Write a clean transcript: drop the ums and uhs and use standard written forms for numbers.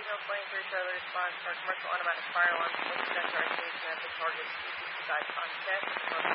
Hill Flamethrower trailer response for commercial automatic fire alarm. Look at our station at the target 265 on set.